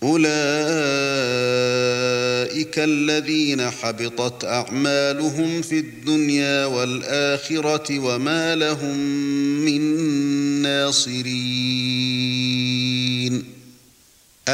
أولئك الذين حبطت أعمالهم في الدنيا والآخرة وما لهم من ناصرين.